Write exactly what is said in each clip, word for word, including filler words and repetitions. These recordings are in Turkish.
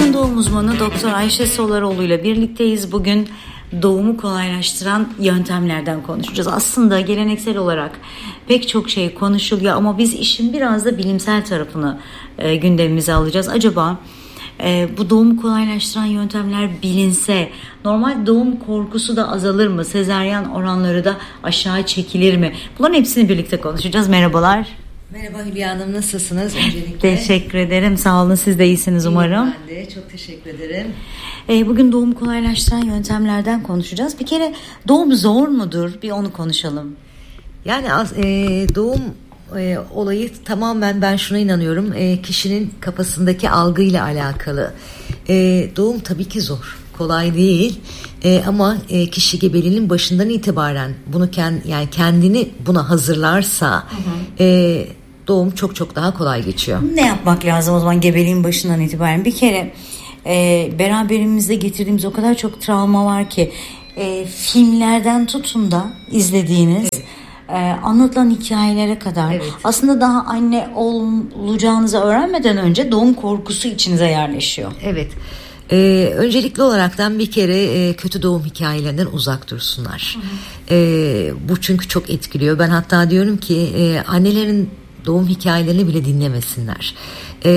Kadın doğum uzmanı Doktor Ayşe Solaroğlu ile birlikteyiz. Bugün doğumu kolaylaştıran yöntemlerden konuşacağız. Aslında geleneksel olarak pek çok şey konuşuluyor ama biz işin biraz da bilimsel tarafını e, gündemimize alacağız. Acaba e, bu doğumu kolaylaştıran yöntemler bilinse normal doğum korkusu da azalır mı? Sezaryen oranları da aşağı çekilir mi? Bunların hepsini birlikte konuşacağız. Merhabalar. Merhaba Hülya Hanım, nasılsınız öncelikle? Teşekkür ederim, sağ olun, siz de iyisiniz umarım. İyiyim ben de, çok teşekkür ederim. E, bugün doğumu kolaylaştıran yöntemlerden konuşacağız. Bir kere doğum zor mudur? Bir onu konuşalım. Yani e, doğum e, olayı tamamen, ben şuna inanıyorum, e, kişinin kafasındaki algıyla alakalı. E, doğum tabii ki zor, kolay değil. E, ama e, kişi gebeliğinin başından itibaren bunu kend, yani kendini buna hazırlarsa, hı hı. E, doğum çok çok daha kolay geçiyor. Ne yapmak lazım o zaman gebeliğin başından itibaren? Bir kere e, beraberimizde getirdiğimiz o kadar çok travma var ki e, filmlerden tutun da izlediğiniz, evet. e, anlatılan hikayelere kadar, evet. aslında daha anne olacağınızı öğrenmeden önce doğum korkusu içinize yerleşiyor. Evet. Ee, öncelikli olaraktan bir kere e, kötü doğum hikayelerinden uzak dursunlar. Hı hı. E, bu çünkü çok etkiliyor. Ben hatta diyorum ki e, annelerin doğum hikayelerini bile dinlemesinler. E,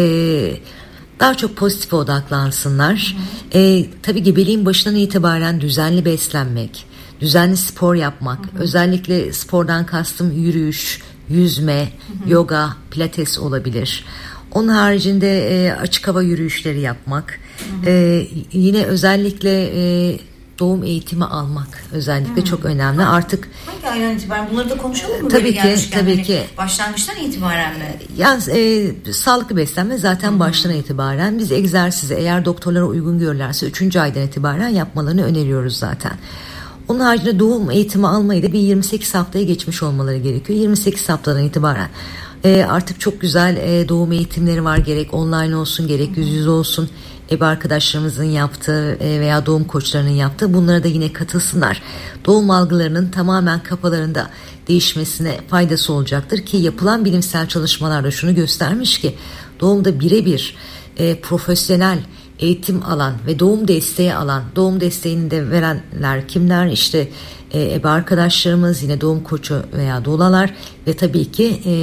daha çok pozitife odaklansınlar. Hı hı. E, tabii gebeliğin başından itibaren düzenli beslenmek, düzenli spor yapmak, hı hı. özellikle spordan kastım yürüyüş, yüzme, hı hı. yoga, pilates olabilir. Onun haricinde e, açık hava yürüyüşleri yapmak, hı hı. E, yine özellikle e, doğum eğitimi almak özellikle hı. çok önemli. Artık hangi aydan itibaren bunları da konuşalım mı? Tabii ki, tabii hani ki. Başlangıçtan itibaren mi? Yani e, sağlıklı beslenme zaten hı. baştan itibaren. Biz egzersizi eğer doktorlara uygun görürlerse üçüncü aydan itibaren yapmalarını öneriyoruz zaten. Onun haricinde doğum eğitimi almayı da bir yirmi sekiz haftaya geçmiş olmaları gerekiyor. yirmi sekiz haftadan itibaren e, artık çok güzel e, doğum eğitimleri var. Gerek online olsun, gerek yüz yüze olsun. Ebe arkadaşlarımızın yaptığı e, veya doğum koçlarının yaptığı, bunlara da yine katılsınlar. Doğum algılarının tamamen kafalarında değişmesine faydası olacaktır ki yapılan bilimsel çalışmalarda şunu göstermiş ki doğumda birebir e, profesyonel eğitim alan ve doğum desteği alan, doğum desteğini de verenler kimler? İşte e, ebe arkadaşlarımız, yine doğum koçu veya doulalar ve tabii ki e,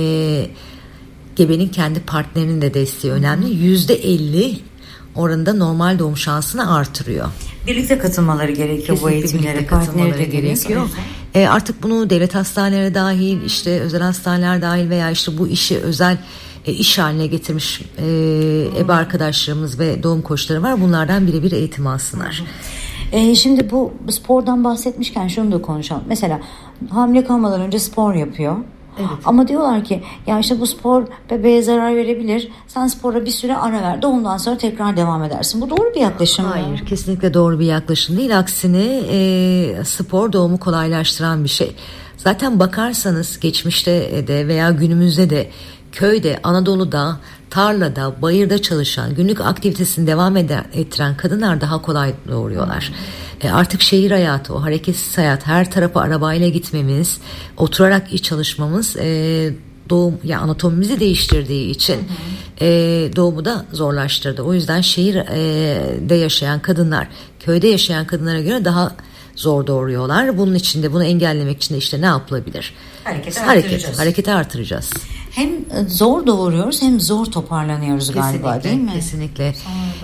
gebenin kendi partnerinin de desteği önemli. yüzde elli oranında normal doğum şansını artırıyor. Birlikte katılmaları gerekiyor. Kesinlikle bu eğitimlere, katılmaları gerekiyor. E, artık bunu devlet hastaneleri dahil, işte özel hastaneler dahil veya işte bu işi özel e, iş haline getirmiş e, ebe arkadaşlarımız ve doğum koçları var. Bunlardan birebir eğitim alsınlar. E, şimdi bu spordan bahsetmişken şunu da konuşalım. Mesela hamile kalmadan önce spor yapıyor. Evet. Ama diyorlar ki ya işte bu spor bebeğe zarar verebilir. Sen spora bir süre ara ver. Doğumdan sonra tekrar devam edersin. Bu doğru bir yaklaşım mı? Hayır, kesinlikle doğru bir yaklaşım değil. Aksine e, spor doğumu kolaylaştıran bir şey. Zaten bakarsanız geçmişte de veya günümüzde de köyde, Anadolu'da, tarlada, bayırda çalışan, günlük aktivitesini devam eden, ettiren kadınlar daha kolay doğuruyorlar. E artık şehir hayatı, o hareketsiz hayat, her tarafa arabayla gitmemiz, oturarak iş çalışmamız e, doğum, yani anatomimizi değiştirdiği için hı hı. E, doğumu da zorlaştırdı. O yüzden şehirde yaşayan kadınlar, köyde yaşayan kadınlara göre daha zor doğuruyorlar. Bunun için de, bunu engellemek için de işte ne yapılabilir? Hareketi Hareket, artıracağız. Hareketi artıracağız. Hem zor doğuruyoruz hem zor toparlanıyoruz kesinlikle, galiba, değil mi? Kesinlikle.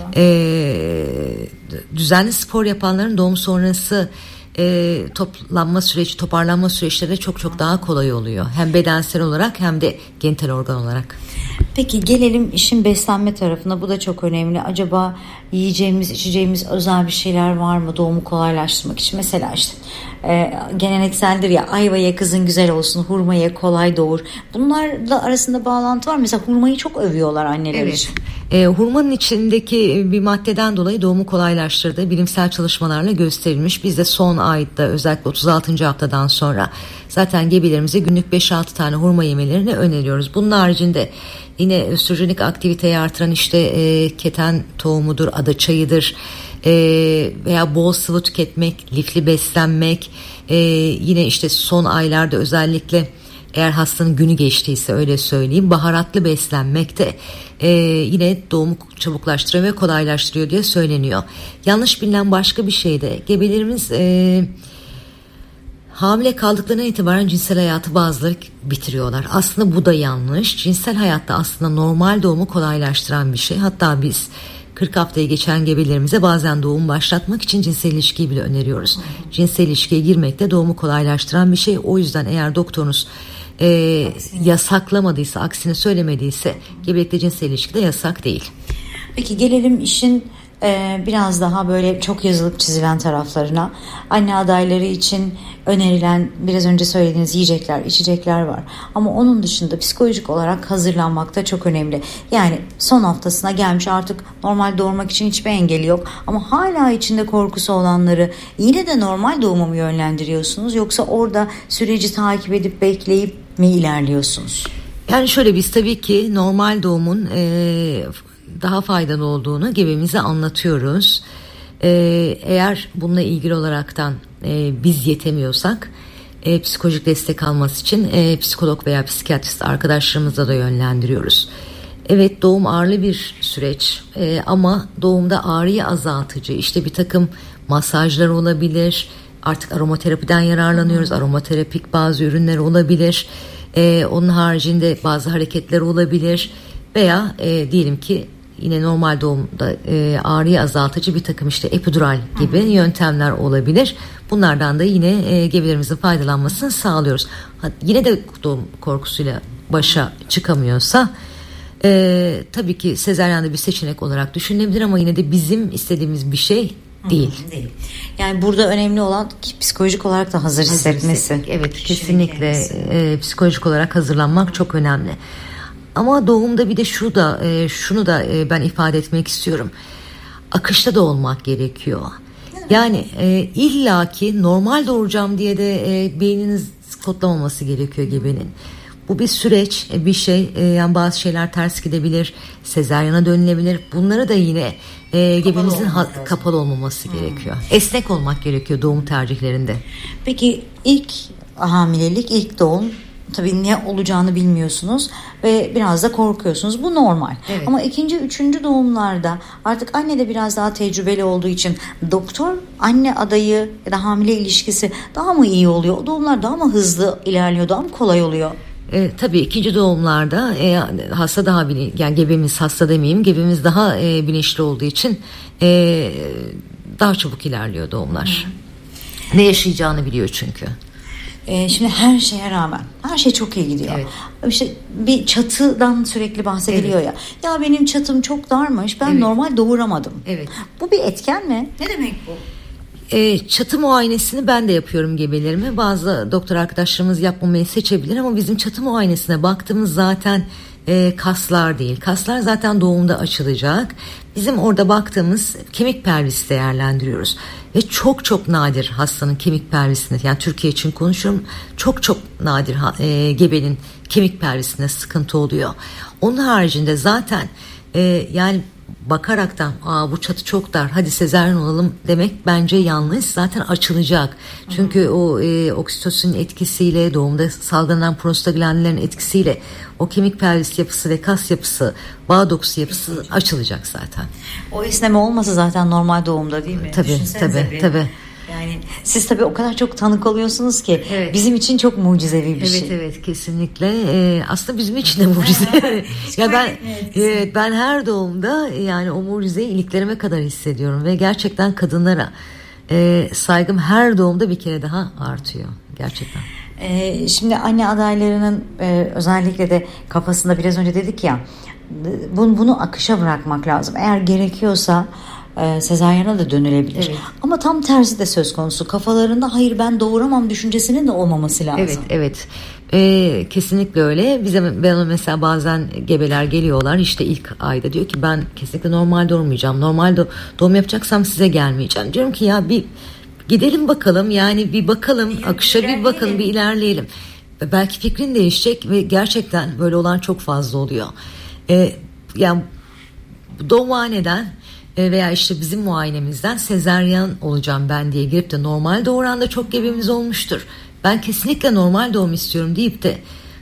Ee, düzenli spor yapanların doğum sonrası e, toplanma süreci, toparlanma süreçleri de çok çok daha kolay oluyor. Hem bedensel olarak hem de genital organ olarak. Peki gelelim işin beslenme tarafına. Bu da çok önemli. Acaba yiyeceğimiz, içeceğimiz özel bir şeyler var mı doğumu kolaylaştırmak için? Mesela işte e, gelenekseldir ya, ayva ye kızın güzel olsun, hurma ye kolay doğur. Bunlarla arasında bağlantı var mı? Mesela hurmayı çok övüyorlar anneler evet. için. E, hurmanın içindeki bir maddeden dolayı doğumu kolaylaştırdığı bilimsel çalışmalarla gösterilmiş. Biz de son ayda, özellikle otuz altıncı haftadan sonra zaten gebelerimize günlük beş altı tane hurma yemelerini öneriyoruz. Bunun haricinde yine östrojenik aktiviteyi artıran işte e, keten tohumudur, ada çayıdır e, veya bol sıvı tüketmek, lifli beslenmek, e, yine işte son aylarda özellikle eğer hastanın günü geçtiyse öyle söyleyeyim, baharatlı beslenmek de e, yine doğumu çabuklaştırıyor ve kolaylaştırıyor diye söyleniyor. Yanlış bilinen başka bir şey de gebelerimiz e, hamile kaldıklarına itibaren cinsel hayatı bazıları bitiriyorlar. Aslında bu da yanlış. Cinsel hayatta aslında normal doğumu kolaylaştıran bir şey. Hatta biz kırk haftayı geçen gebelerimize bazen doğum başlatmak için cinsel ilişkiyi bile öneriyoruz. Cinsel ilişkiye girmek de doğumu kolaylaştıran bir şey. O yüzden eğer doktorunuz e, yasaklamadıysa, aksini söylemediyse gebelikte cinsel ilişki de yasak değil. Peki gelelim işin Ee, biraz daha böyle çok yazılıp çizilen taraflarına. Anne adayları için önerilen biraz önce söylediğiniz yiyecekler, içecekler var. Ama onun dışında psikolojik olarak hazırlanmak da çok önemli. Yani son haftasına gelmiş, artık normal doğurmak için hiçbir engeli yok. Ama hala içinde korkusu olanları yine de normal doğuma mı yönlendiriyorsunuz? Yoksa orada süreci takip edip bekleyip mi ilerliyorsunuz? Yani şöyle, biz tabii ki normal doğumun Ee, daha faydalı olduğunu gebemize anlatıyoruz. Ee, eğer bununla ilgili olaraktan e, biz yetemiyorsak e, psikolojik destek alması için e, psikolog veya psikiyatrist arkadaşlarımıza da yönlendiriyoruz. Evet, doğum ağrılı bir süreç e, ama doğumda ağrıyı azaltıcı işte bir takım masajlar olabilir. Artık aromaterapiden yararlanıyoruz. Aromaterapik bazı ürünler olabilir. E, onun haricinde bazı hareketler olabilir. Veya e, diyelim ki yine normal doğumda e, ağrıyı azaltıcı bir takım işte epidural gibi Hı. yöntemler olabilir. Bunlardan da yine e, gebelerimizin faydalanmasını sağlıyoruz. Ha, yine de doğum korkusuyla başa çıkamıyorsa e, tabii ki sezaryen de bir seçenek olarak düşünülebilir ama yine de bizim istediğimiz bir şey değil. Hı, değil. Yani burada önemli olan psikolojik olarak da hazır hissetmesi. Evet, kesinlikle e, psikolojik olarak hazırlanmak çok önemli. Ama doğumda bir de şu da e, şunu da e, ben ifade etmek istiyorum. Akışta da olmak gerekiyor. Yani e, illaki normal doğuracağım diye de e, beyniniz kodlamaması gerekiyor gebenin. Bu bir süreç, e, bir şey. E, yani bazı şeyler ters gidebilir, sezaryana dönülebilir. Bunları da yine e, gebenizin ha, kapalı olmaması hmm. gerekiyor. Esnek olmak gerekiyor doğum tercihlerinde. Peki ilk hamilelik, ilk doğum, tabii ne olacağını bilmiyorsunuz ve biraz da korkuyorsunuz. Bu normal. Evet. Ama ikinci, üçüncü doğumlarda artık anne de biraz daha tecrübeli olduğu için doktor anne adayı ya da hamile ilişkisi daha mı iyi oluyor? O doğumlar daha mı hızlı ilerliyor, daha mı kolay oluyor? E, tabii ikinci doğumlarda e, hasta daha bilinçli, yani gebemiz hasta demeyeyim, gebemiz daha e, bilinçli olduğu için e, daha çabuk ilerliyor doğumlar. Hı. Ne yaşayacağını biliyor çünkü. Ee, şimdi her şeye rağmen her şey çok iyi gidiyor. Evet. İşte bir çatıdan sürekli bahsediliyor evet. ya. Ya benim çatım çok darmış. Ben evet. normal doğuramadım. Evet. Bu bir etken mi? Ne demek bu? E, çatı muayenesini ben de yapıyorum gebelerime. Bazı doktor arkadaşlarımız yapmamayı seçebilir ama bizim çatı muayenesine baktığımız zaten e, kaslar değil. Kaslar zaten doğumda açılacak. Bizim orada baktığımız kemik pelvisi değerlendiriyoruz. Ve çok çok nadir hastanın kemik pelvisinde, yani Türkiye için konuşuyorum, çok çok nadir e, gebenin kemik pelvisinde sıkıntı oluyor. Onun haricinde zaten e, yani bakaraktan aa bu çatı çok dar, hadi sezaryen olalım demek bence yanlış. Zaten açılacak. Çünkü Hı-hı. o e, oksitosinin etkisiyle, doğumda salgılanan prostaglandinlerin etkisiyle o kemik pelvis yapısı ve kas yapısı, bağ dokusu yapısı Kesinlikle. açılacak zaten. O esneme olmasa zaten normal doğumda değil mi? Tabii, tabii, tabii. Yani siz tabii o kadar çok tanık oluyorsunuz ki evet. bizim için çok mucizevi bir evet, şey. Evet evet kesinlikle. Ee, aslında bizim için de mucize. ya ben evet, ben her doğumda yani o mucizeyi iliklerime kadar hissediyorum ve gerçekten kadınlara e, saygım her doğumda bir kere daha artıyor gerçekten. Ee, şimdi anne adaylarının e, özellikle de kafasında biraz önce dedik ya, bunu, bunu akışa bırakmak lazım. Eğer gerekiyorsa e, sezaryana da dönülebilir. Evet. Ama tam tersi de söz konusu. Kafalarında hayır ben doğuramam düşüncesinin de olmaması lazım. Evet, evet. Ee, kesinlikle öyle. Bize ben mesela bazen gebeler geliyorlar işte ilk ayda, diyor ki ben kesinlikle normal doğurmayacağım. Normal doğum yapacaksam size gelmeyeceğim. Diyorum ki ya bir gidelim bakalım, yani bir bakalım bir akışa bir bakalım, bir ilerleyelim. Belki fikrin değişecek ve gerçekten böyle olan çok fazla oluyor. Ee, yani doğumhaneden veya işte bizim muayenemizden sezaryen olacağım ben diye girip de normal doğuran da çok gebemiz olmuştur. Ben kesinlikle normal doğum istiyorum deyip de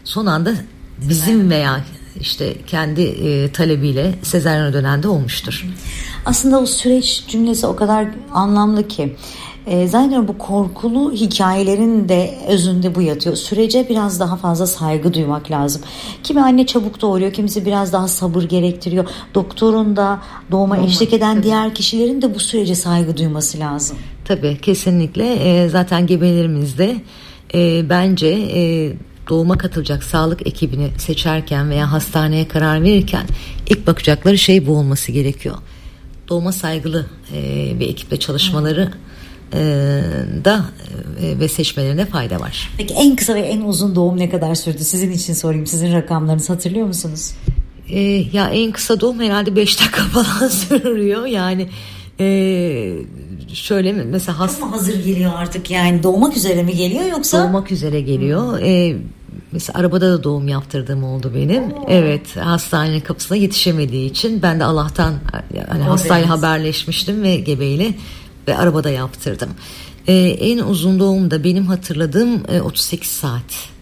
son anda bizim veya işte kendi e, talebiyle sezaryana dönen de olmuştur. Aslında o süreç cümlesi o kadar anlamlı ki. E, zaten bu korkulu hikayelerin de özünde bu yatıyor. Sürece biraz daha fazla saygı duymak lazım. Kimi anne çabuk doğuruyor, kimisi biraz daha sabır gerektiriyor. Doktorun da doğuma Doğma, eşlik eden tabii. diğer kişilerin de bu sürece saygı duyması lazım. Tabii kesinlikle. E, zaten gebelerimizde e, bence e, doğuma katılacak sağlık ekibini seçerken veya hastaneye karar verirken ilk bakacakları şey bu olması gerekiyor. Doğuma saygılı e, bir ekiple çalışmaları evet. da ve seçmelerine fayda var. Peki en kısa ve en uzun doğum ne kadar sürdü? Sizin için sorayım. Sizin rakamlarınızı hatırlıyor musunuz? Ee, ya en kısa doğum herhalde beş dakika falan sürüyor. Yani e, şöyle mesela hasta... Çok mu hazır geliyor artık yani? Doğmak üzere mi geliyor yoksa? Doğmak üzere geliyor. Hmm. Ee, mesela arabada da doğum yaptırdığım oldu benim. Oo. Evet, hastanenin kapısına yetişemediği için ben de Allah'tan hani hastayla haberleşmiştim ve gebeyle ve arabada yaptırdım. Ee, en uzun doğum da benim hatırladığım e, otuz sekiz saat.